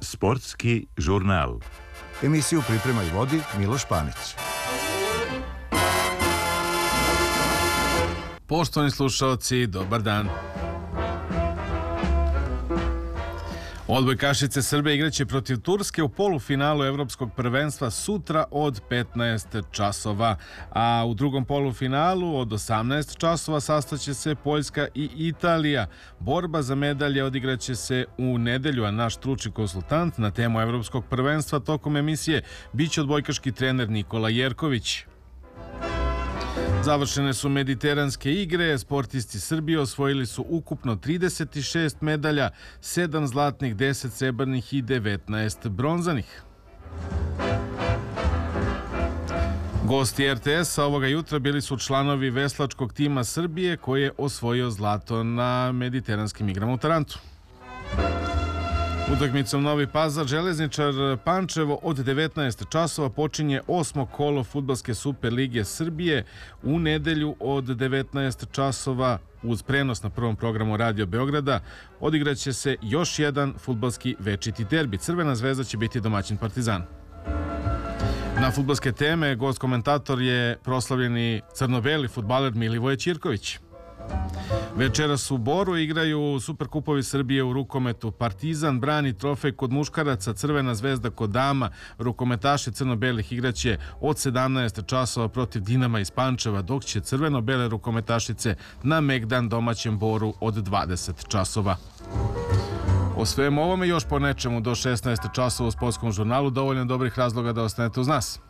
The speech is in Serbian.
Sportski žurnal. Emisiju priprema i vodi Miloš Panić. Poštovani slušalci, dobar dan. Odbojkašice Srbije igraće protiv Turske u polufinalu Evropskog prvenstva sutra od 15 časova, a u drugom polufinalu od 18 časova sastaće se Poljska i Italija. Borba za medalje odigraće se u nedelju, a naš stručni konsultant na temu Evropskog prvenstva tokom emisije biće odbojkaški trener Nikola Jerković. Završene su mediteranske igre, sportisti Srbije osvojili su ukupno 36 medalja, 7 zlatnih, 10 srebrnih i 19 bronzanih. Gosti RTS-a ovoga jutra bili su članovi veslačkog tima Srbije koji je osvojio zlato na mediteranskim igrama u Tarantu. Utakmicom Novi Pazar Železničar Pančevo od 19 časova počinje 8. kolo Fudbalske super lige Srbije. U nedelju od 19 časova uz prenos na prvom programu Radio Beograda odigraće se još jedan fudbalski večiti derbi. Crvena zvezda će biti domaćin Partizan. Na fudbalske teme gost komentator je proslavljeni crno-beli fudbaler Milivoje Ćirković. Večeras u Boru igraju Superkupovi Srbije u rukometu. Partizan brani trofej kod muškaraca, Crvena zvezda kod dama. Rukometaši crno-belih igraće od 17 časova protiv Dinama iz Pančeva, dok će crveno-bele rukometašice na Megdan domaćem Boru od 20 časova. O svemu ovome još po nečemu do 16 časova u Sportskom žurnalu, dovoljno dobrih razloga da ostanete uz nas.